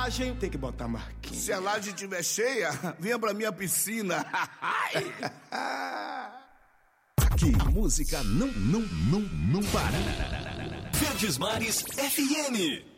laje tem que botar marquinha. Se a laje estiver cheia, venha pra minha piscina. Aqui, música não para. Verdes Mares FM.